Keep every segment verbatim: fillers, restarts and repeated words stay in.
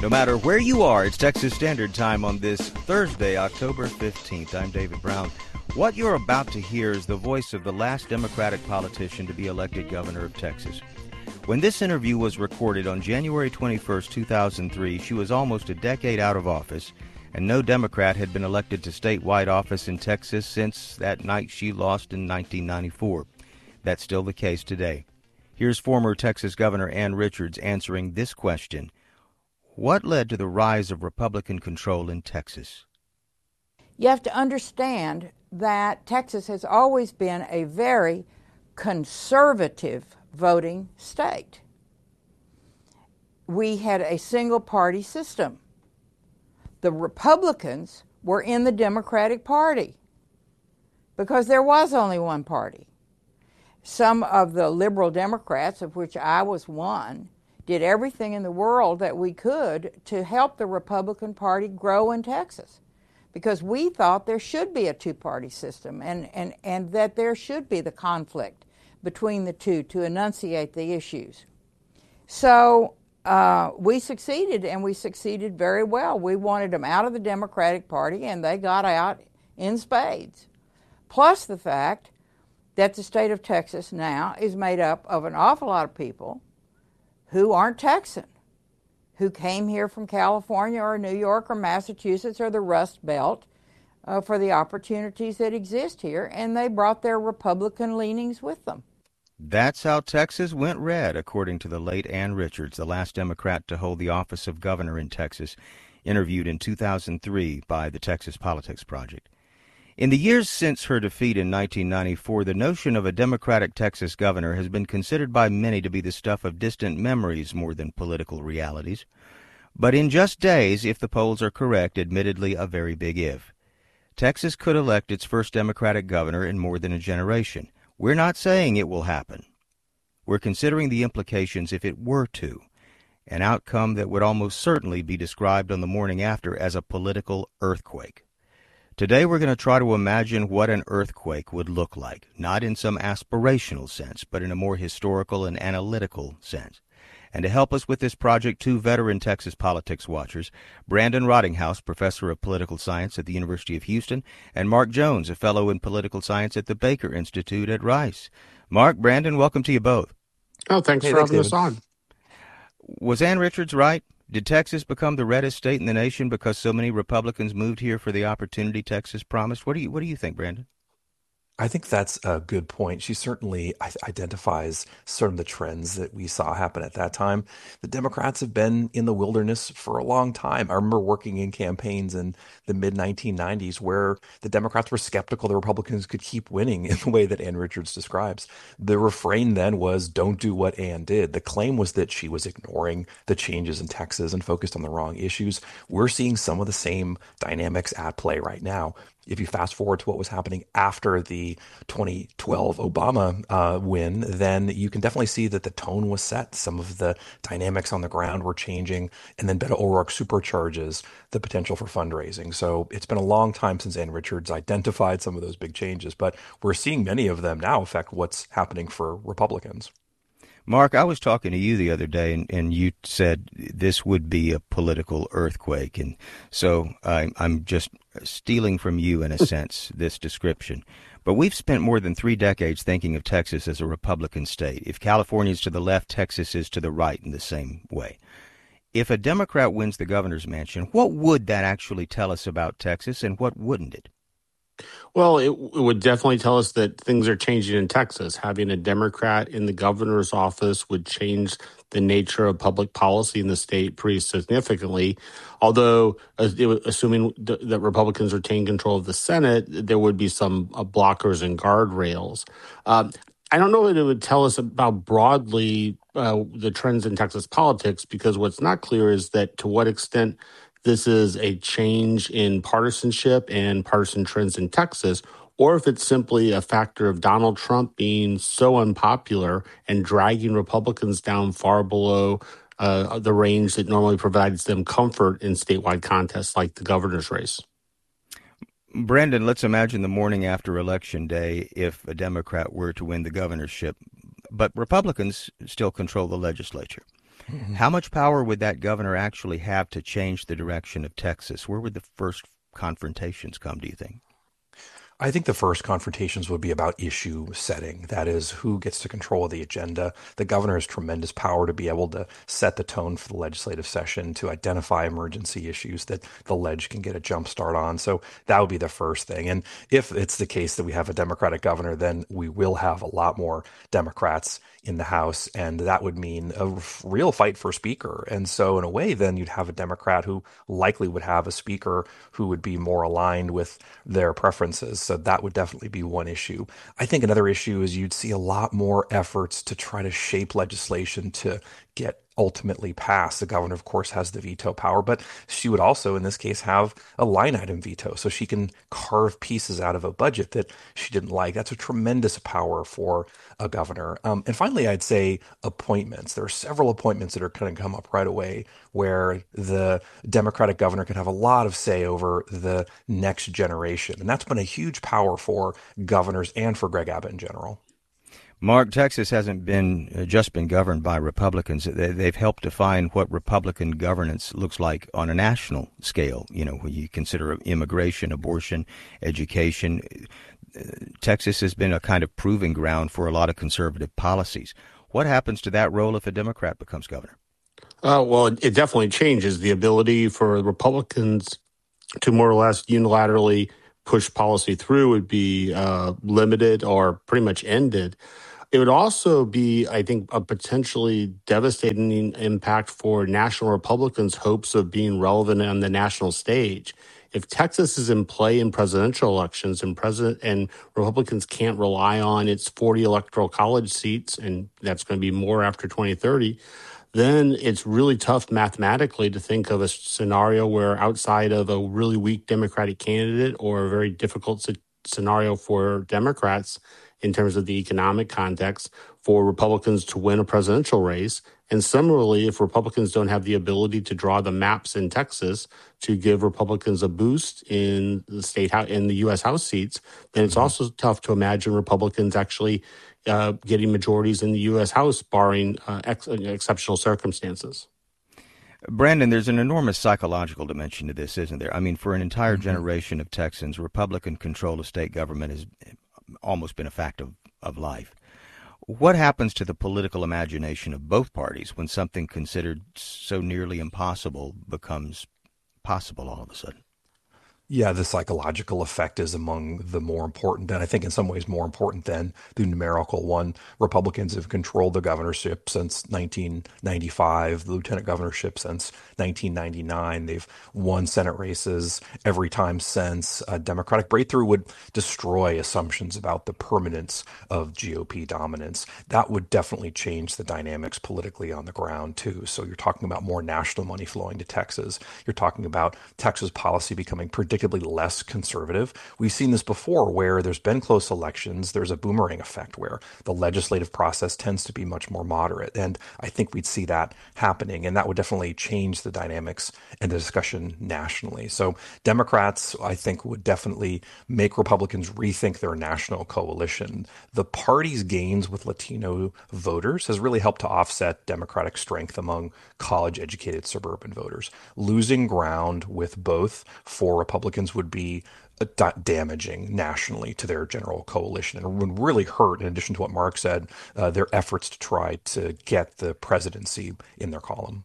No matter where you are, it's Texas Standard Time on this Thursday, October fifteenth. I'm David Brown. What you're about to hear is the voice of the last Democratic politician to be elected governor of Texas. When this interview was recorded on January twenty-first, two thousand three, she was almost a decade out of office, and no Democrat had been elected to statewide office in Texas since that night she lost in nineteen ninety-four. That's still the case today. Here's former Texas Governor Ann Richards answering this question. What led to the rise of Republican control in Texas? You have to understand that Texas has always been a very conservative voting state. We had a single-party system. The Republicans were in the Democratic Party because there was only one party. Some of the liberal Democrats, of which I was one, did everything in the world that we could to help the Republican Party grow in Texas because we thought there should be a two-party system and, and, and that there should be the conflict between the two to enunciate the issues. So uh, we succeeded, and we succeeded very well. We wanted them out of the Democratic Party, and they got out in spades. Plus the fact that the state of Texas now is made up of an awful lot of people who aren't Texan, who came here from California or New York or Massachusetts or the Rust Belt uh, for the opportunities that exist here, and they brought their Republican leanings with them. That's how Texas went red, according to the late Ann Richards, the last Democrat to hold the office of governor in Texas, interviewed in two thousand three by the Texas Politics Project. In the years since her defeat in nineteen ninety-four, the notion of a Democratic Texas governor has been considered by many to be the stuff of distant memories more than political realities. But in just days, if the polls are correct, admittedly a very big if, Texas could elect its first Democratic governor in more than a generation. We're not saying it will happen. We're considering the implications if it were to, an outcome that would almost certainly be described on the morning after as a political earthquake. Today we're going to try to imagine what an earthquake would look like, not in some aspirational sense, but in a more historical and analytical sense. And to help us with this project, two veteran Texas politics watchers, Brandon Rottinghaus, professor of political science at the University of Houston, and Mark Jones, a fellow in political science at the Baker Institute at Rice. Mark, Brandon, welcome to you both. Oh, thanks hey, for having us on. Was Ann Richards right? Did Texas become the reddest state in the nation because so many Republicans moved here for the opportunity Texas promised? What do you What do you think, Brandon? I think that's a good point. She certainly identifies some of the trends that we saw happen at that time. The Democrats have been in the wilderness for a long time. I remember working in campaigns in the mid nineteen nineties where the Democrats were skeptical the Republicans could keep winning in the way that Ann Richards describes. The refrain then was, don't do what Ann did. The claim was that she was ignoring the changes in Texas and focused on the wrong issues. We're seeing some of the same dynamics at play right now. If you fast forward to what was happening after the twenty twelve Obama uh, win, then you can definitely see that the tone was set. Some of the dynamics on the ground were changing, and then Beto O'Rourke supercharges the potential for fundraising. So it's been a long time since Ann Richards identified some of those big changes, but we're seeing many of them now affect what's happening for Republicans. Mark, I was talking to you the other day, and, and you said this would be a political earthquake. And so I, I'm just stealing from you, in a sense, this description. But we've spent more than three decades thinking of Texas as a Republican state. If California is to the left, Texas is to the right in the same way. If a Democrat wins the governor's mansion, what would that actually tell us about Texas, and what wouldn't it? Well, it, it would definitely tell us that things are changing in Texas. Having a Democrat in the governor's office would change the nature of public policy in the state pretty significantly. Although, assuming that Republicans retain control of the Senate, there would be some blockers and guardrails. Um, I don't know what it would tell us about broadly uh, the trends in Texas politics, because what's not clear is that to what extent this is a change in partisanship and partisan trends in Texas, or if it's simply a factor of Donald Trump being so unpopular and dragging Republicans down far below uh, the range that normally provides them comfort in statewide contests like the governor's race. Brandon, let's imagine the morning after Election Day if a Democrat were to win the governorship, but Republicans still control the legislature. Mm-hmm. How much power would that governor actually have to change the direction of Texas? Where would the first confrontations come, do you think? I think the first confrontations would be about issue setting. That is, who gets to control the agenda. The governor has tremendous power to be able to set the tone for the legislative session, to identify emergency issues that the ledge can get a jump start on. So that would be the first thing. And if it's the case that we have a Democratic governor, then we will have a lot more Democrats in the House, and that would mean a real fight for speaker. And so in a way, then you'd have a Democrat who likely would have a speaker who would be more aligned with their preferences. So that would definitely be one issue. I think another issue is you'd see a lot more efforts to try to shape legislation to get ultimately passed. The governor, of course, has the veto power, but she would also, in this case, have a line item veto, so she can carve pieces out of a budget that she didn't like. That's a tremendous power for a governor. Um, and finally, I'd say appointments. There are several appointments that are going to come up right away where the Democratic governor could have a lot of say over the next generation. And that's been a huge power for governors and for Greg Abbott in general. Mark, Texas hasn't been uh, just been governed by Republicans. They, they've helped define what Republican governance looks like on a national scale. You know, when you consider immigration, abortion, education, uh, Texas has been a kind of proving ground for a lot of conservative policies. What happens to that role if a Democrat becomes governor? Uh, well, it, it definitely changes the ability for Republicans to more or less unilaterally push policy through would be uh, limited or pretty much ended. It would also be, I think, a potentially devastating impact for national Republicans' hopes of being relevant on the national stage. If Texas is in play in presidential elections and president and Republicans can't rely on its forty electoral college seats, and that's going to be more after twenty thirty, then it's really tough mathematically to think of a scenario where outside of a really weak Democratic candidate or a very difficult scenario for Democrats in terms of the economic context for Republicans to win a presidential race. And similarly, if Republicans don't have the ability to draw the maps in Texas to give Republicans a boost in the state house, in the U S House seats, then it's mm-hmm. also tough to imagine Republicans actually uh, getting majorities in the U S House, barring uh, ex- exceptional circumstances. Brandon, there's an enormous psychological dimension to this, isn't there? I mean, for an entire mm-hmm. generation of Texans, Republican control of state government has almost been a fact of, of life. What happens to the political imagination of both parties when something considered so nearly impossible becomes possible all of a sudden? Yeah, the psychological effect is among the more important, and I think in some ways more important than the numerical one. Republicans have controlled the governorship since nineteen ninety-five, the lieutenant governorship since nineteen ninety-nine. They've won Senate races every time since. A Democratic breakthrough would destroy assumptions about the permanence of G O P dominance. That would definitely change the dynamics politically on the ground, too. So you're talking about more national money flowing to Texas. You're talking about Texas policy becoming predictable, less conservative. We've seen this before where there's been close elections. There's a boomerang effect where the legislative process tends to be much more moderate. And I think we'd see that happening. And that would definitely change the dynamics and the discussion nationally. So Democrats, I think, would definitely make Republicans rethink their national coalition. The party's gains with Latino voters has really helped to offset Democratic strength among college-educated suburban voters. Losing ground with both for Republicans would be damaging nationally to their general coalition and would really hurt, in addition to what Mark said, uh, their efforts to try to get the presidency in their column.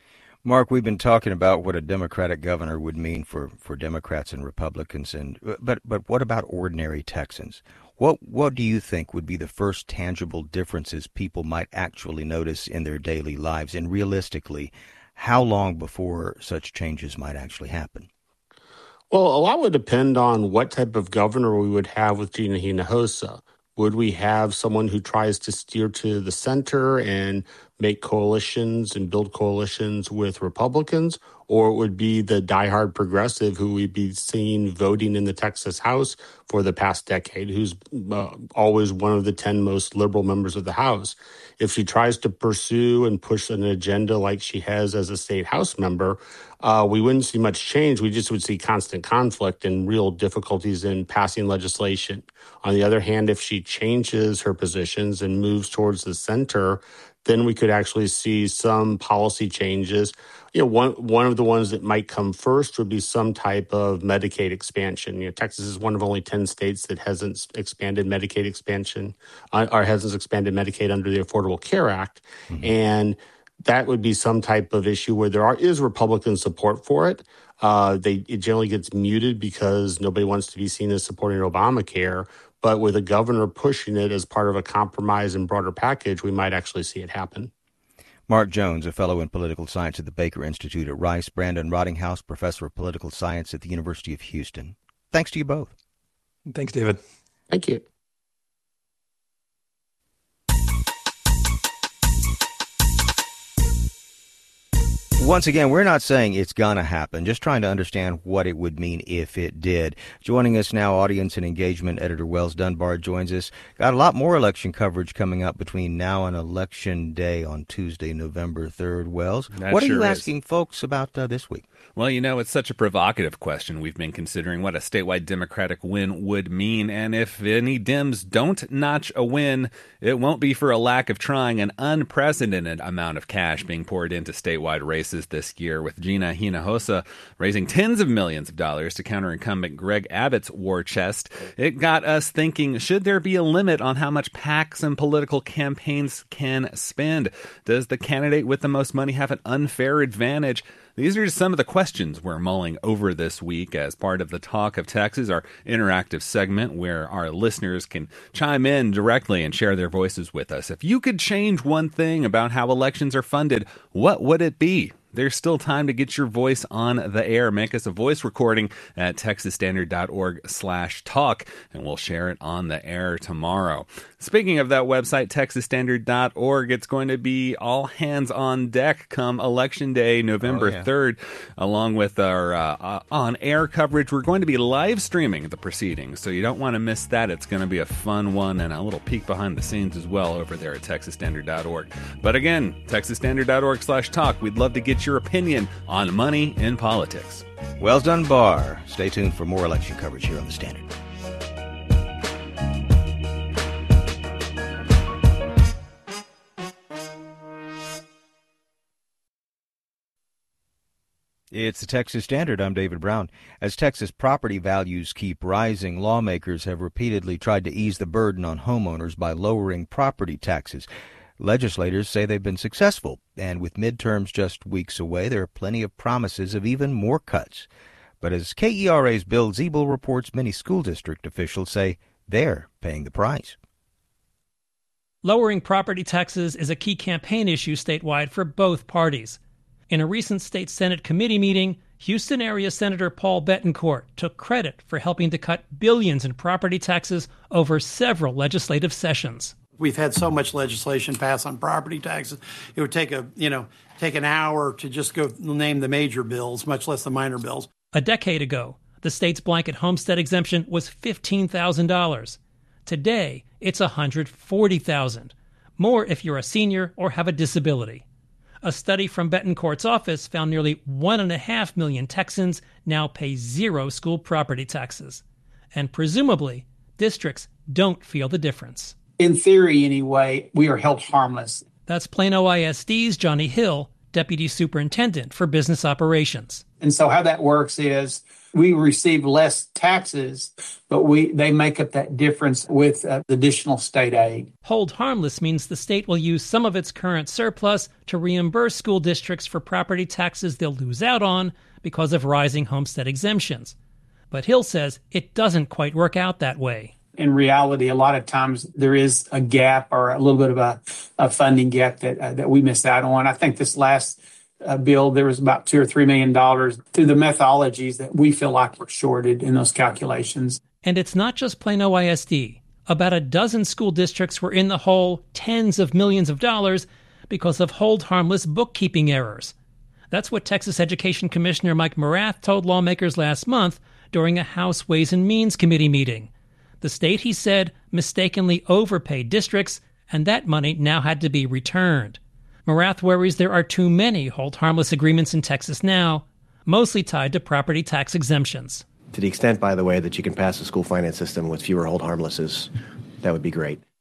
Mark, we've been talking about what a Democratic governor would mean for, for Democrats and Republicans, and but but what about ordinary Texans? What what do you think would be the first tangible differences people might actually notice in their daily lives? And realistically, how long before such changes might actually happen? Well, a lot would depend on what type of governor we would have with Gina Hinojosa. Would we have someone who tries to steer to the center and make coalitions and build coalitions with Republicans? Or it would be the diehard progressive who we'd be seeing voting in the Texas House for the past decade, who's uh, always one of the ten most liberal members of the House. If she tries to pursue and push an agenda like she has as a state House member, uh, we wouldn't see much change. We just would see constant conflict and real difficulties in passing legislation. On the other hand, if she changes her positions and moves towards the center, then we could actually see some policy changes. You know, one one of the ones that might come first would be some type of Medicaid expansion. You know, Texas is one of only ten states that hasn't expanded Medicaid expansion uh, or hasn't expanded Medicaid under the Affordable Care Act. Mm-hmm. And that would be some type of issue where there are, is Republican support for it. Uh, they it generally gets muted because nobody wants to be seen as supporting Obamacare. But with a governor pushing it as part of a compromise and broader package, we might actually see it happen. Mark Jones, a fellow in political science at the Baker Institute at Rice, Brandon Rottinghouse, professor of political science at the University of Houston. Thanks to you both. Thanks, David. Thank you. Once again, we're not saying it's going to happen, just trying to understand what it would mean if it did. Joining us now, audience and engagement editor Wells Dunbar joins us. Got a lot more election coverage coming up between now and Election Day on Tuesday, November third. Wells, that what are sure you is. asking folks about uh, this week? Well, you know, it's such a provocative question. We've been considering what a statewide Democratic win would mean, and if any Dems don't notch a win, it won't be for a lack of trying. An unprecedented amount of cash being poured into statewide races this year, with Gina Hinojosa raising tens of millions of dollars to counter incumbent Greg Abbott's war chest. It got us thinking, should there be a limit on how much PACs and political campaigns can spend? Does the candidate with the most money have an unfair advantage? These are just some of the questions we're mulling over this week as part of the Talk of Texas, our interactive segment where our listeners can chime in directly and share their voices with us. If you could change one thing about how elections are funded, what would it be? There's still time to get your voice on the air. Make us a voice recording at texasstandard.org slash talk, and we'll share it on the air tomorrow. Speaking of that website, texas standard dot org, it's going to be all hands on deck come Election Day, November oh, yeah. third. Along with our uh, uh, on-air coverage, we're going to be live streaming the proceedings, so you don't want to miss that. It's going to be a fun one and a little peek behind the scenes as well over there at texas standard dot org. But again, texas standard dot org slash talk. We'd love to get your opinion on money in politics. Wells Dunbar. Stay tuned for more election coverage here on The Standard. It's the Texas Standard. I'm David Brown. As Texas property values keep rising, lawmakers have repeatedly tried to ease the burden on homeowners by lowering property taxes. Legislators say they've been successful, and with midterms just weeks away, there are plenty of promises of even more cuts. But as K E R A's Bill Ziebel reports, many school district officials say they're paying the price. Lowering property taxes is a key campaign issue statewide for both parties. In a recent state Senate committee meeting, Houston area Senator Paul Bettencourt took credit for helping to cut billions in property taxes over several legislative sessions. We've had so much legislation pass on property taxes. It would take a, you know, take an hour to just go name the major bills, much less the minor bills. A decade ago, the state's blanket homestead exemption was fifteen thousand dollars. Today, it's one hundred forty thousand dollars, more if you're a senior or have a disability. A study from Bettencourt's office found nearly one and a half million Texans now pay zero school property taxes. And presumably, districts don't feel the difference. In theory, anyway, we are held harmless. That's Plano I S D's Johnny Hill, Deputy Superintendent for Business Operations. And so how that works is we receive less taxes, but we they make up that difference with uh, additional state aid. Hold harmless means the state will use some of its current surplus to reimburse school districts for property taxes they'll lose out on because of rising homestead exemptions. But Hill says it doesn't quite work out that way. In reality, a lot of times there is a gap or a little bit of a, a funding gap that uh, that we miss out on. I think this last uh, bill, there was about two or three million dollars through the methodologies that we feel like we're shorted in those calculations. And it's not just Plano I S D. About a dozen school districts were in the hole tens of millions of dollars because of hold harmless bookkeeping errors. That's what Texas Education Commissioner Mike Morath told lawmakers last month during a House Ways and Means Committee meeting. The state, he said, mistakenly overpaid districts, and that money now had to be returned. Morath worries there are too many hold harmless agreements in Texas now, mostly tied to property tax exemptions. To the extent, by the way, that you can pass a school finance system with fewer hold harmlesses, that would be great.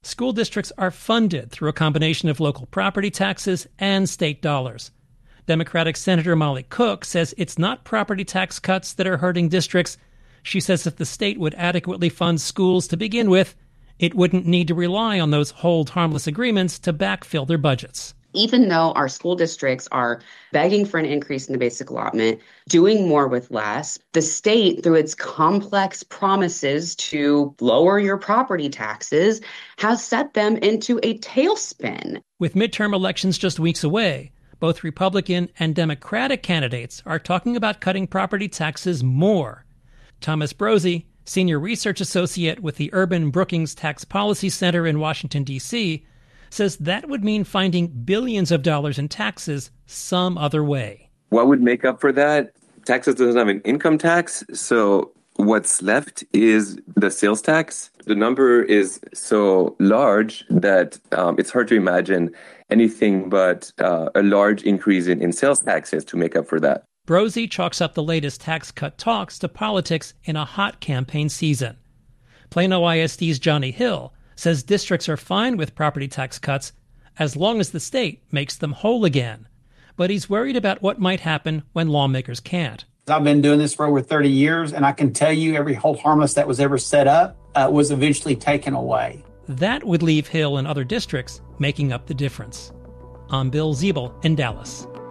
School districts are funded through a combination of local property taxes and state dollars. Democratic Senator Molly Cook says it's not property tax cuts that are hurting districts. She says if the state would adequately fund schools to begin with, it wouldn't need to rely on those hold harmless agreements to backfill their budgets. Even though our school districts are begging for an increase in the basic allotment, doing more with less, the state, through its complex promises to lower your property taxes, has set them into a tailspin. With midterm elections just weeks away, both Republican and Democratic candidates are talking about cutting property taxes more. Thomas Brose, senior research associate with the Urban Brookings Tax Policy Center in Washington, D C, says that would mean finding billions of dollars in taxes some other way. What would make up for that? Texas doesn't have an income tax, so what's left is the sales tax. The number is so large that um, it's hard to imagine anything but uh, a large increase in, in sales taxes to make up for that. Brose chalks up the latest tax cut talks to politics in a hot campaign season. Plano I S D's Johnny Hill says districts are fine with property tax cuts as long as the state makes them whole again. But he's worried about what might happen when lawmakers can't. I've been doing this for over thirty years, and I can tell you every hold harmless that was ever set up uh, was eventually taken away. That would leave Hill and other districts making up the difference. I'm Bill Ziebel in Dallas.